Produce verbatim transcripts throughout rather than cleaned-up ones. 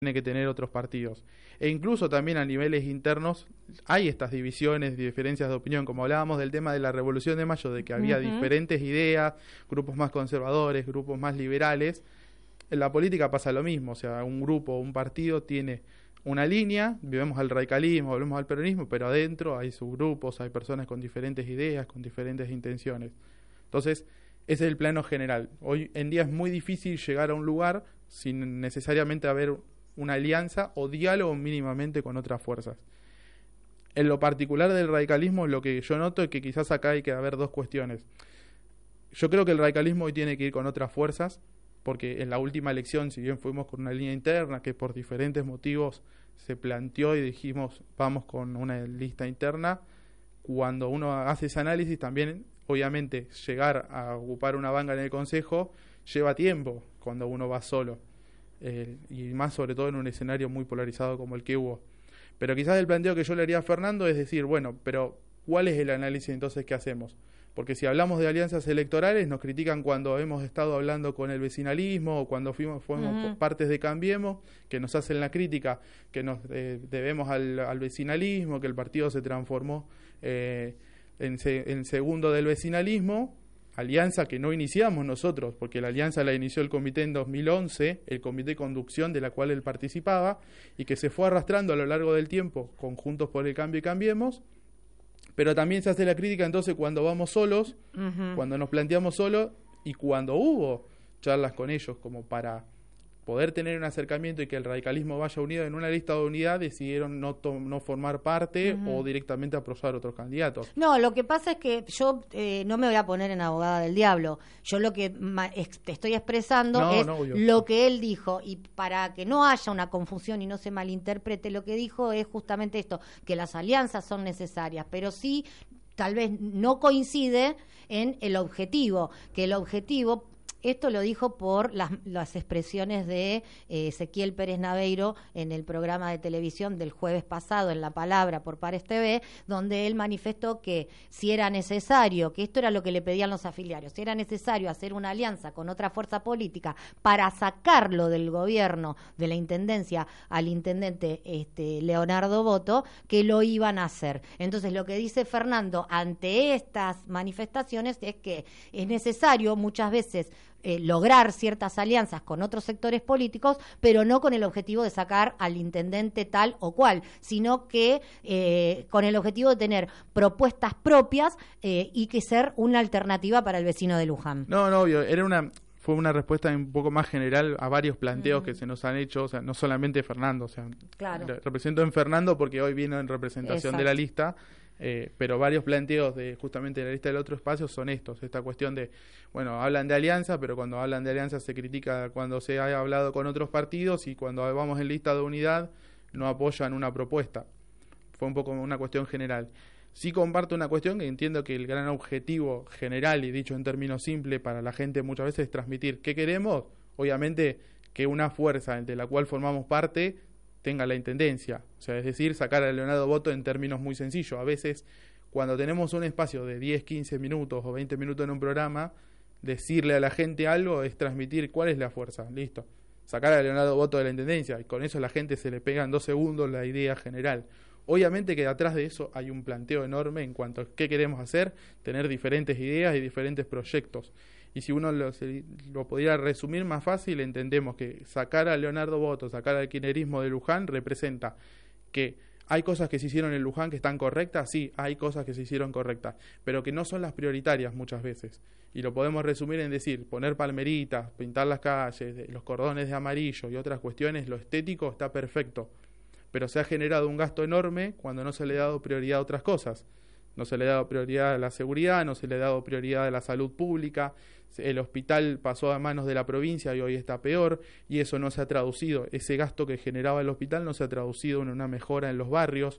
tiene que tener otros partidos. E incluso también a niveles internos hay estas divisiones y diferencias de opinión, como hablábamos del tema de la Revolución de Mayo, de que había uh-huh. diferentes ideas, grupos más conservadores, grupos más liberales. En la política pasa lo mismo, o sea, un grupo, un partido tiene una línea, vemos al radicalismo, volvemos al peronismo, pero adentro hay subgrupos, hay personas con diferentes ideas, con diferentes intenciones. Entonces, ese es el plano general. Hoy en día es muy difícil llegar a un lugar sin necesariamente haber una alianza o diálogo mínimamente con otras fuerzas. En lo particular del radicalismo, lo que yo noto es que quizás acá hay que haber dos cuestiones. Yo creo que el radicalismo hoy tiene que ir con otras fuerzas, porque en la última elección, si bien fuimos con una línea interna que por diferentes motivos se planteó y dijimos vamos con una lista interna, cuando uno hace ese análisis también, obviamente, llegar a ocupar una banca en el Consejo lleva tiempo cuando uno va solo. Eh, y más sobre todo en un escenario muy polarizado como el que hubo. Pero quizás el planteo que yo le haría a Fernando es decir, bueno, pero ¿cuál es el análisis entonces que hacemos? Porque si hablamos de alianzas electorales, nos critican cuando hemos estado hablando con el vecinalismo o cuando fuimos, fuimos uh-huh. partes de Cambiemos, que nos hacen la crítica, que nos eh, debemos al, al vecinalismo, que el partido se transformó eh, en, se, en segundo del vecinalismo, alianza que no iniciamos nosotros, porque la alianza la inició el comité en dos mil once, el comité de conducción de la cual él participaba, y que se fue arrastrando a lo largo del tiempo, con Juntos por el Cambio y Cambiemos, pero también se hace la crítica entonces cuando vamos solos, uh-huh. cuando nos planteamos solos, y cuando hubo charlas con ellos como para poder tener un acercamiento y que el radicalismo vaya unido en una lista de unidad, decidieron no to- no formar parte uh-huh. o directamente apoyar otros candidatos. No, lo que pasa es que yo eh, no me voy a poner en abogada del diablo. Yo lo que ma- ex- te estoy expresando no, es no, lo que él dijo, y para que no haya una confusión y no se malinterprete, lo que dijo es justamente esto, que las alianzas son necesarias, pero sí tal vez no coincide en el objetivo, que el objetivo... Esto lo dijo por las, las expresiones de eh, Ezequiel Pérez Naveiro en el programa de televisión del jueves pasado, en La Palabra, por Pares T V, donde él manifestó que si era necesario, que esto era lo que le pedían los afiliados, si era necesario hacer una alianza con otra fuerza política para sacarlo del gobierno, de la intendencia, al intendente este, Leonardo Boto, que lo iban a hacer. Entonces, lo que dice Fernando ante estas manifestaciones es que es necesario muchas veces Eh, lograr ciertas alianzas con otros sectores políticos, pero no con el objetivo de sacar al intendente tal o cual, sino que eh, con el objetivo de tener propuestas propias eh, y que ser una alternativa para el vecino de Luján. No, no, obvio, era una... fue una respuesta un poco más general a varios planteos mm. que se nos han hecho, o sea, no solamente Fernando, o sea, claro. represento en Fernando porque hoy vino en representación Exacto. de la lista, eh, pero varios planteos de justamente de la lista del otro espacio son estos, esta cuestión de, bueno, hablan de alianza, pero cuando hablan de alianza se critica cuando se ha hablado con otros partidos y cuando vamos en lista de unidad no apoyan una propuesta. Fue un poco una cuestión general. Sí comparto una cuestión que entiendo que el gran objetivo general, y dicho en términos simples para la gente muchas veces, es transmitir qué queremos, obviamente que una fuerza de la cual formamos parte tenga la intendencia, o sea, es decir, sacar a Leonardo Boto en términos muy sencillos. A veces, cuando tenemos un espacio de diez, quince minutos o veinte minutos en un programa, decirle a la gente algo es transmitir cuál es la fuerza, listo, sacar a Leonardo Boto de la intendencia, y con eso a la gente se le pega en dos segundos la idea general. Obviamente que detrás de eso hay un planteo enorme en cuanto a qué queremos hacer, tener diferentes ideas y diferentes proyectos. Y si uno lo, lo pudiera resumir más fácil, entendemos que sacar a Leonardo Boto, sacar al kirchnerismo de Luján, representa que hay cosas que se hicieron en Luján que están correctas, sí, hay cosas que se hicieron correctas, pero que no son las prioritarias muchas veces. Y lo podemos resumir en decir, poner palmeritas, pintar las calles, los cordones de amarillo y otras cuestiones, lo estético está perfecto. Pero se ha generado un gasto enorme cuando no se le ha dado prioridad a otras cosas. No se le ha dado prioridad a la seguridad, no se le ha dado prioridad a la salud pública, el hospital pasó a manos de la provincia y hoy está peor, y eso no se ha traducido, ese gasto que generaba el hospital no se ha traducido en una mejora en los barrios,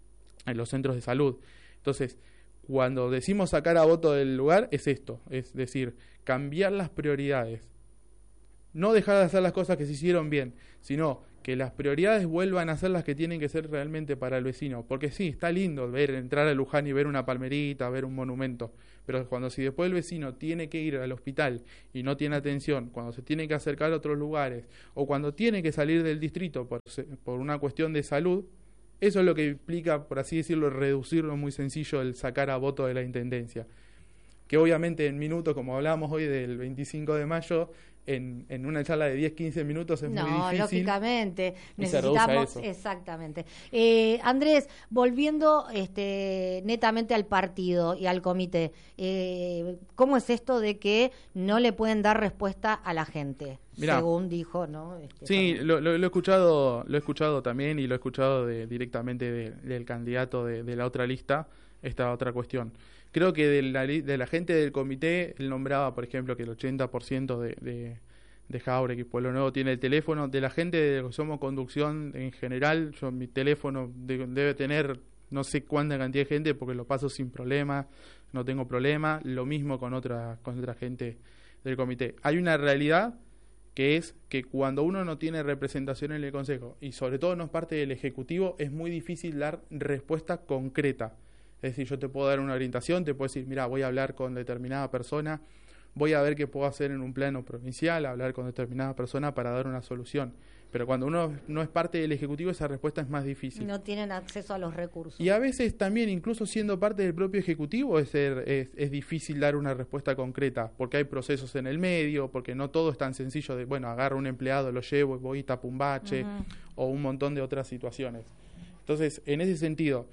en los centros de salud. Entonces, cuando decimos sacar a Boto del lugar, es esto, es decir, cambiar las prioridades. No dejar de hacer las cosas que se hicieron bien, sino que las prioridades vuelvan a ser las que tienen que ser realmente para el vecino, porque sí, está lindo ver entrar a Luján y ver una palmerita, ver un monumento, pero cuando si después el vecino tiene que ir al hospital y no tiene atención, cuando se tiene que acercar a otros lugares, o cuando tiene que salir del distrito por, por una cuestión de salud, eso es lo que implica, por así decirlo, reducirlo muy sencillo, el sacar a voto de la intendencia, que obviamente en minutos, como hablamos hoy del veinticinco de mayo, En, en una charla de diez, quince minutos es no, muy difícil. No, lógicamente, y necesitamos, se exactamente. Eh, Andrés, volviendo este, netamente al partido y al comité, eh, ¿cómo es esto de que no le pueden dar respuesta a la gente? Mirá, según dijo, ¿no? Este, sí, lo, lo, lo he escuchado, lo he escuchado también y lo he escuchado de, directamente de, del candidato de, de la otra lista, esta otra cuestión. Creo que de la, de la gente del comité, él nombraba, por ejemplo, que el ochenta por ciento de, de, de Jauregui, Pueblo Nuevo, tiene el teléfono. De la gente de que somos conducción en general, yo mi teléfono de, debe tener no sé cuánta cantidad de gente porque lo paso sin problema, no tengo problema. Lo mismo con otra, con otra gente del comité. Hay una realidad que es que cuando uno no tiene representación en el Consejo y sobre todo no es parte del Ejecutivo, es muy difícil dar respuesta concreta. Es decir, yo te puedo dar una orientación, te puedo decir, mira, voy a hablar con determinada persona, voy a ver qué puedo hacer en un plano provincial, hablar con determinada persona para dar una solución. Pero cuando uno no es parte del Ejecutivo, esa respuesta es más difícil. No tienen acceso a los recursos. Y a veces también, incluso siendo parte del propio Ejecutivo, es, ser, es, es difícil dar una respuesta concreta, porque hay procesos en el medio, porque no todo es tan sencillo de, bueno, agarro un empleado, lo llevo, voy a Tapumbache, uh-huh. o un montón de otras situaciones. Entonces, en ese sentido...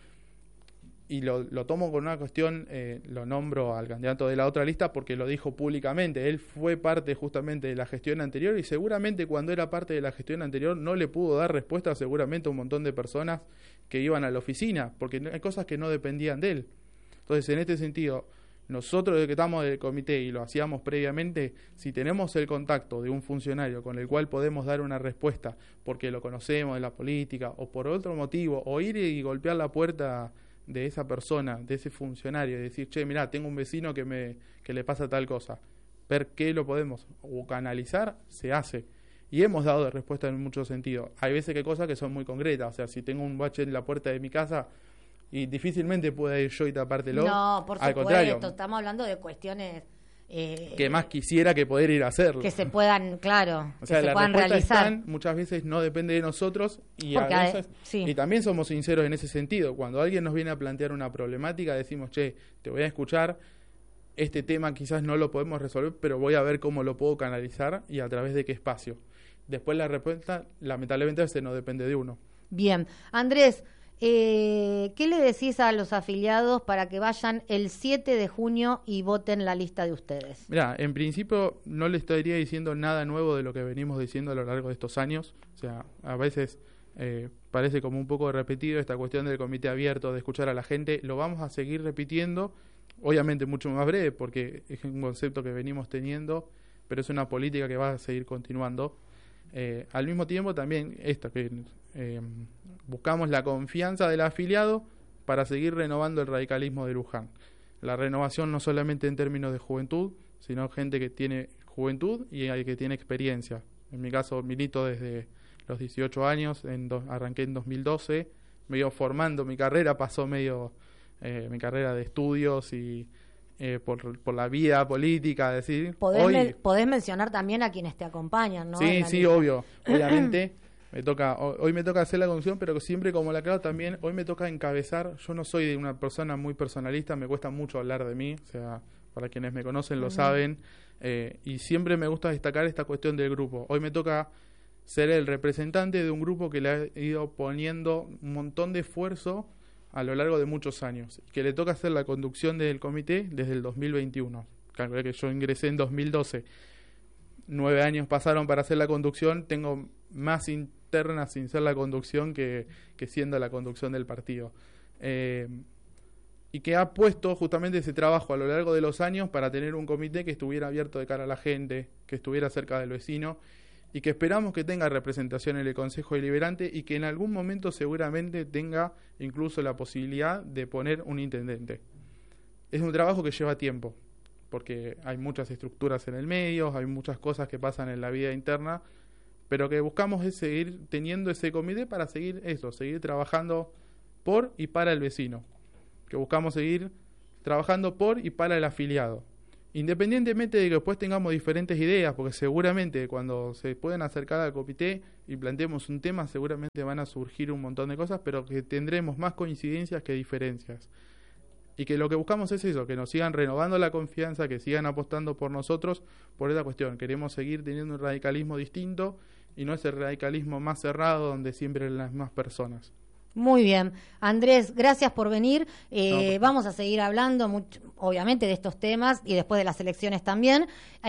y lo, lo tomo con una cuestión, eh, lo nombro al candidato de la otra lista porque lo dijo públicamente, él fue parte justamente de la gestión anterior y seguramente cuando era parte de la gestión anterior no le pudo dar respuesta seguramente a un montón de personas que iban a la oficina, porque hay cosas que no dependían de él. Entonces, en este sentido, nosotros que estamos del comité y lo hacíamos previamente, si tenemos el contacto de un funcionario con el cual podemos dar una respuesta porque lo conocemos de la política o por otro motivo, o ir y golpear la puerta de esa persona, de ese funcionario, y decir, che, mirá, tengo un vecino que me que le pasa tal cosa, ver qué lo podemos o canalizar, se hace. Y hemos dado respuesta en muchos sentidos. Hay veces que hay cosas que son muy concretas, o sea, si tengo un bache en la puerta de mi casa, y difícilmente pueda ir yo y tapártelo. No, por Al supuesto, contrario, estamos hablando de cuestiones... Eh, que más quisiera que poder ir a hacerlo. Que se puedan, claro, o sea, que se la puedan respuesta realizar. Están, muchas veces no depende de nosotros y Porque a veces, sí. y también somos sinceros en ese sentido. Cuando alguien nos viene a plantear una problemática, decimos, che, te voy a escuchar, este tema quizás no lo podemos resolver, pero voy a ver cómo lo puedo canalizar y a través de qué espacio. Después la respuesta, lamentablemente, a veces no depende de uno. Bien. Andrés, Eh, ¿qué le decís a los afiliados para que vayan el siete de junio y voten la lista de ustedes? Mira, en principio no le estaría diciendo nada nuevo de lo que venimos diciendo a lo largo de estos años. O sea, a veces eh, parece como un poco repetido esta cuestión del comité abierto, de escuchar a la gente. Lo vamos a seguir repitiendo, obviamente mucho más breve, porque es un concepto que venimos teniendo, pero es una política que va a seguir continuando. Eh, al mismo tiempo también esto que eh, buscamos la confianza del afiliado para seguir renovando el radicalismo de Luján. La renovación no solamente en términos de juventud, sino gente que tiene juventud y hay que tiene experiencia. En mi caso milito desde los dieciocho años, en do, arranqué en dos mil doce, medio formando mi carrera, pasó medio eh, mi carrera de estudios y Eh, por, por la vida política, decir. Podés, hoy, me, podés mencionar también a quienes te acompañan, ¿no? Sí, sí, lista. Obvio. Obviamente, me toca hoy me toca hacer la conducción, pero siempre como la claro también, hoy me toca encabezar. Yo no soy una persona muy personalista, me cuesta mucho hablar de mí, o sea, para quienes me conocen lo uh-huh. saben, eh, y siempre me gusta destacar esta cuestión del grupo. Hoy me toca ser el representante de un grupo que le ha ido poniendo un montón de esfuerzo a lo largo de muchos años, que le toca hacer la conducción del comité desde el dos mil veintiuno. Calculé que yo ingresé en dos mil doce. Nueve años pasaron para hacer la conducción, tengo más internas sin ser la conducción que, que siendo la conducción del partido. Eh, y que ha puesto justamente ese trabajo a lo largo de los años para tener un comité que estuviera abierto de cara a la gente, que estuviera cerca del vecino, y que esperamos que tenga representación en el Consejo Deliberante y que en algún momento seguramente tenga incluso la posibilidad de poner un intendente. Es un trabajo que lleva tiempo, porque hay muchas estructuras en el medio, hay muchas cosas que pasan en la vida interna, pero que buscamos es seguir teniendo ese comité para seguir eso, seguir trabajando por y para el vecino, que buscamos seguir trabajando por y para el afiliado, independientemente de que después tengamos diferentes ideas, porque seguramente cuando se pueden acercar al comité y planteemos un tema, seguramente van a surgir un montón de cosas, pero que tendremos más coincidencias que diferencias. Y que lo que buscamos es eso, que nos sigan renovando la confianza, que sigan apostando por nosotros, por esta cuestión. Queremos seguir teniendo un radicalismo distinto y no ese radicalismo más cerrado donde siempre hay las mismas personas. Muy bien. Andrés, gracias por venir. Eh, no, vamos a seguir hablando, mucho, obviamente, de estos temas y después de las elecciones también.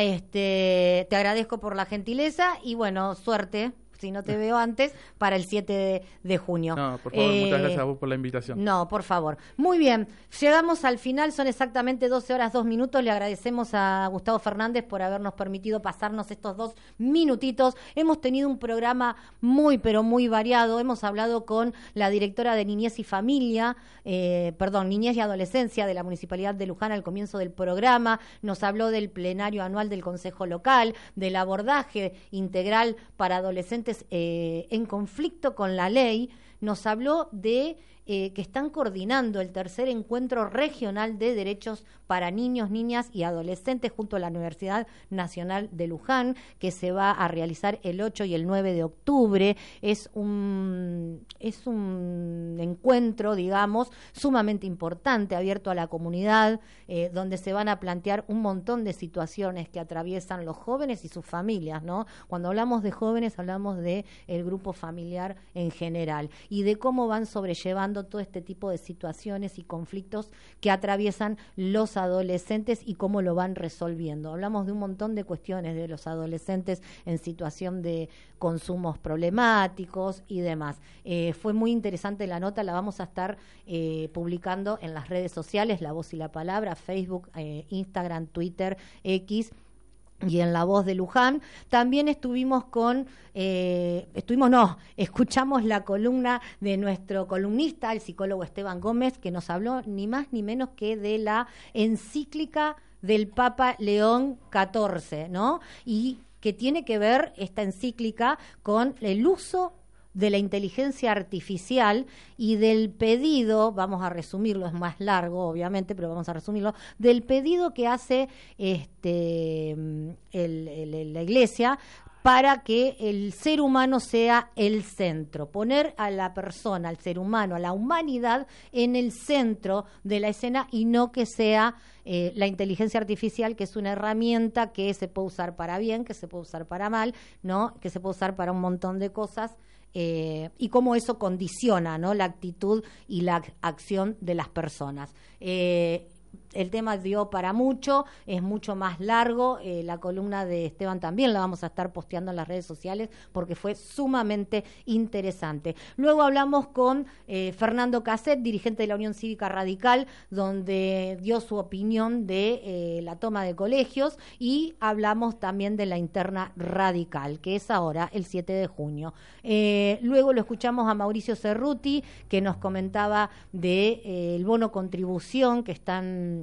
Este, te agradezco por la gentileza y, bueno, suerte, si no te veo antes, para el siete de, de junio. No, por favor, eh, muchas gracias a vos por la invitación. No, por favor. Muy bien, llegamos al final, son exactamente doce horas, dos minutos. Le agradecemos a Gustavo Fernández por habernos permitido pasarnos estos dos minutitos. Hemos tenido un programa muy, pero muy variado. Hemos hablado con la directora de Niñez y Familia, eh, perdón, Niñez y Adolescencia de la Municipalidad de Luján al comienzo del programa. Nos habló del plenario anual del Consejo Local, del abordaje integral para adolescentes Eh, en conflicto con la ley. Nos habló de eh, que están coordinando el tercer encuentro regional de derechos para niños, niñas y adolescentes junto a la Universidad Nacional de Luján, que se va a realizar el ocho y el nueve de octubre. Es un, es un encuentro, digamos, sumamente importante, abierto a la comunidad, eh, donde se van a plantear un montón de situaciones que atraviesan los jóvenes y sus familias, ¿no? Cuando hablamos de jóvenes, hablamos de el grupo familiar en general y de cómo van sobrellevando todo este tipo de situaciones y conflictos que atraviesan los adolescentes y cómo lo van resolviendo. Hablamos de un montón de cuestiones de los adolescentes en situación de consumos problemáticos y demás. Eh, fue muy interesante la nota, la vamos a estar eh, publicando en las redes sociales, La Voz y la Palabra, Facebook, eh, Instagram, Twitter, X, y en La Voz de Luján. También estuvimos con, eh, estuvimos, no, escuchamos la columna de nuestro columnista, el psicólogo Esteban Gómez, que nos habló ni más ni menos que de la encíclica del Papa León catorce, ¿no? Y que tiene que ver esta encíclica con el uso de la inteligencia artificial y del pedido, vamos a resumirlo, es más largo obviamente, pero vamos a resumirlo, del pedido que hace este el, el, la Iglesia para que el ser humano sea el centro, poner a la persona, al ser humano, a la humanidad en el centro de la escena y no que sea eh, la inteligencia artificial, que es una herramienta que se puede usar para bien, que se puede usar para mal, ¿no? Que se puede usar para un montón de cosas. Eh, y cómo eso condiciona, ¿no?, la actitud y la acción de las personas. Eh, el tema dio para mucho, es mucho más largo, eh, la columna de Esteban también la vamos a estar posteando en las redes sociales porque fue sumamente interesante. Luego hablamos con eh, Fernando Casset, dirigente de la Unión Cívica Radical, donde dio su opinión de eh, la toma de colegios, y hablamos también de la interna radical, que es ahora el siete de junio. Eh, luego lo escuchamos a Mauricio Cerruti, que nos comentaba de eh, el bono contribución que están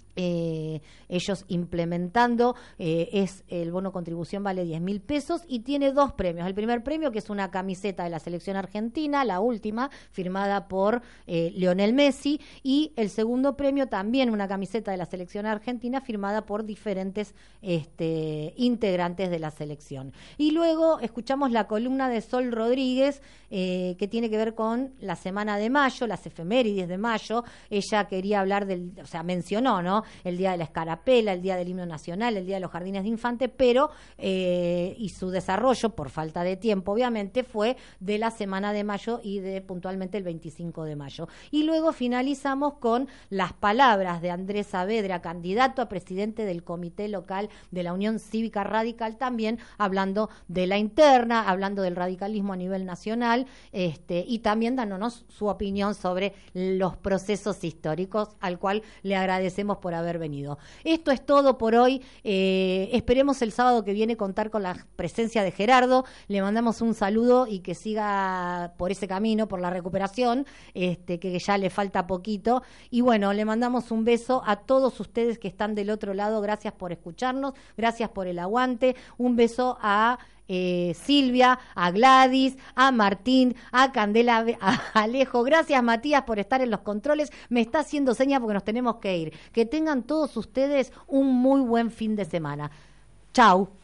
Eh, ellos implementando. Eh, es el bono contribución, vale diez mil pesos y tiene dos premios. El primer premio, que es una camiseta de la selección argentina, la última, firmada por eh, Lionel Messi, y el segundo premio también una camiseta de la selección argentina firmada por diferentes este, integrantes de la selección. Y luego escuchamos la columna de Sol Rodríguez, eh, que tiene que ver con la semana de mayo, las efemérides de mayo. Ella quería hablar del, o sea, mencionó, ¿no?, el Día de la Escarapela, el Día del Himno Nacional, el Día de los Jardines de Infante, pero, eh, y su desarrollo, por falta de tiempo, obviamente, fue de la Semana de Mayo y de puntualmente el veinticinco de mayo. Y luego finalizamos con las palabras de Andrés Saavedra, candidato a presidente del Comité Local de la Unión Cívica Radical, también hablando de la interna, hablando del radicalismo a nivel nacional, este, y también dándonos su opinión sobre los procesos históricos, al cual le agradecemos por haber venido. Esto es todo por hoy. Eh, esperemos el sábado que viene contar con la presencia de Gerardo. Le mandamos un saludo y que siga por ese camino, por la recuperación, este, que ya le falta poquito. Y bueno, le mandamos un beso a todos ustedes que están del otro lado. Gracias por escucharnos, gracias por el aguante. Un beso a eh, Silvia, a Gladys, a Martín, a Candela, a Alejo. Gracias, Matías, por estar en los controles. Me está haciendo señas porque nos tenemos que ir. Que tengan todos ustedes un muy buen fin de semana. Chau.